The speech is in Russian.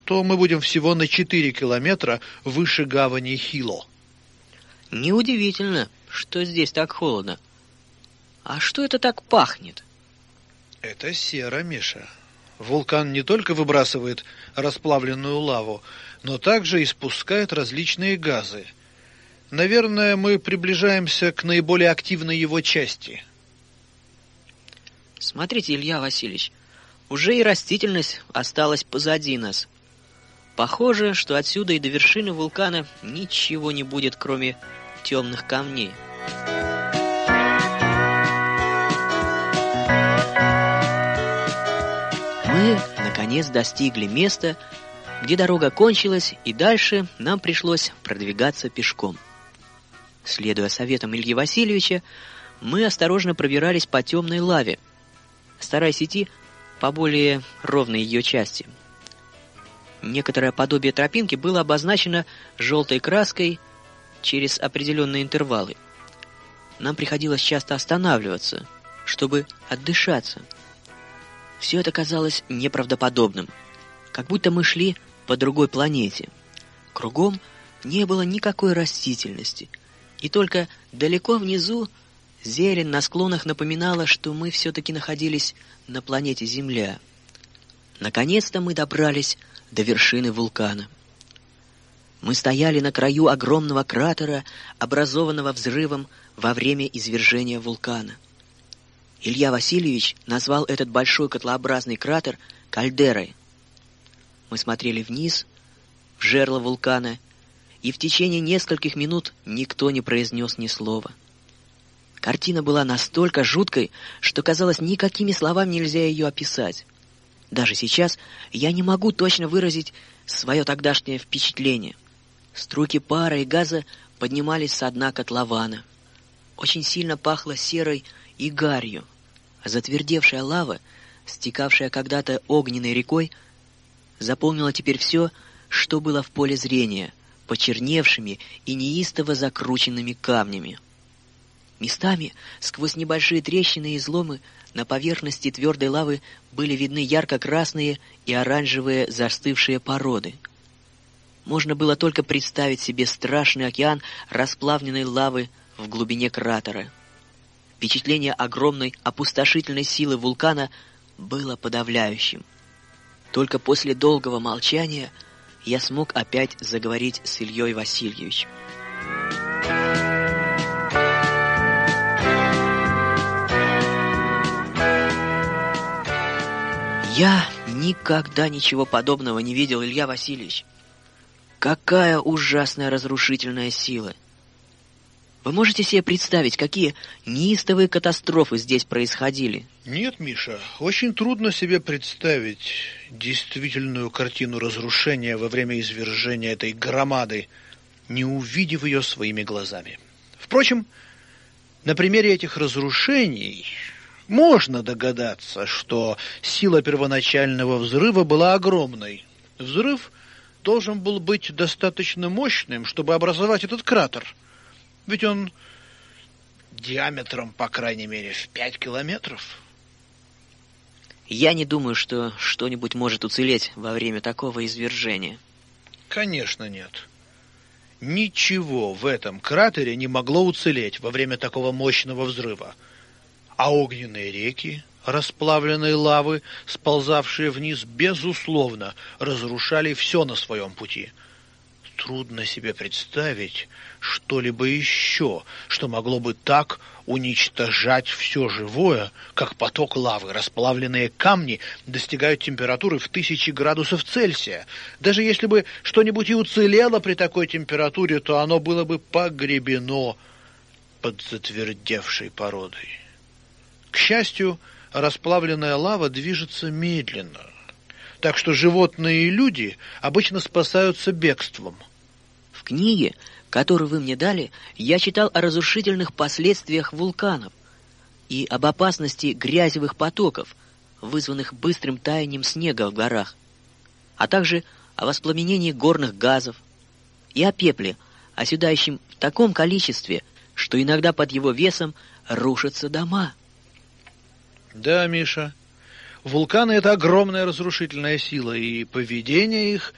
то мы будем всего на 4 километра выше гавани Хило. Неудивительно, что здесь так холодно. А что это так пахнет? Это сера, Миша. Вулкан не только выбрасывает расплавленную лаву, но также испускает различные газы. Наверное, мы приближаемся к наиболее активной его части. Смотрите, Илья Васильевич, уже и растительность осталась позади нас. Похоже, что отсюда и до вершины вулкана ничего не будет, кроме темных камней. Мы, наконец, достигли места, где дорога кончилась, и дальше нам пришлось продвигаться пешком. Следуя советам Ильи Васильевича, мы осторожно пробирались по темной лаве, стараясь идти по более ровной ее части. Некоторое подобие тропинки было обозначено желтой краской через определенные интервалы. Нам приходилось часто останавливаться, чтобы отдышаться. Все это казалось неправдоподобным, как будто мы шли по другой планете. Кругом не было никакой растительности, и только далеко внизу зелень на склонах напоминала, что мы все-таки находились на планете Земля. Наконец-то мы добрались до вершины вулкана. Мы стояли на краю огромного кратера, образованного взрывом во время извержения вулкана. Илья Васильевич назвал этот большой котлообразный кратер кальдерой. Мы смотрели вниз, в жерло вулкана, и в течение нескольких минут никто не произнес ни слова. Картина была настолько жуткой, что, казалось, никакими словами нельзя ее описать. Даже сейчас я не могу точно выразить свое тогдашнее впечатление. Струйки пара и газа поднимались со дна котлована. Очень сильно пахло серой и гарью, а затвердевшая лава, стекавшая когда-то огненной рекой, заполнила теперь все, что было в поле зрения, почерневшими и неистово закрученными камнями. Местами, сквозь небольшие трещины и изломы, на поверхности твердой лавы были видны ярко-красные и оранжевые застывшие породы. Можно было только представить себе страшный океан расплавленной лавы в глубине кратера. Впечатление огромной опустошительной силы вулкана было подавляющим. Только после долгого молчания я смог опять заговорить с Ильей Васильевичем. Я никогда ничего подобного не видел, Илья Васильевич. Какая ужасная разрушительная сила! Вы можете себе представить, какие неистовые катастрофы здесь происходили? Нет, Миша, очень трудно себе представить действительную картину разрушения во время извержения этой громады, не увидев ее своими глазами. Впрочем, на примере этих разрушений можно догадаться, что сила первоначального взрыва была огромной. Взрыв должен был быть достаточно мощным, чтобы образовать этот кратер. Ведь он диаметром, по крайней мере, в 5 километров. Я не думаю, что что-нибудь может уцелеть во время такого извержения. Конечно, нет. Ничего в этом кратере не могло уцелеть во время такого мощного взрыва. А огненные реки, расплавленные лавы, сползавшие вниз, безусловно, разрушали все на своем пути. Трудно себе представить что-либо еще, что могло бы так уничтожать все живое, как поток лавы. Расплавленные камни достигают температуры в 1000 градусов Цельсия. Даже если бы что-нибудь и уцелело при такой температуре, то оно было бы погребено под затвердевшей породой. К счастью, расплавленная лава движется медленно, так что животные и люди обычно спасаются бегством. В книге, которую вы мне дали, я читал о разрушительных последствиях вулканов и об опасности грязевых потоков, вызванных быстрым таянием снега в горах, а также о воспламенении горных газов и о пепле, оседающем в таком количестве, что иногда под его весом рушатся дома. Да, Миша, вулканы — это огромная разрушительная сила, и поведение их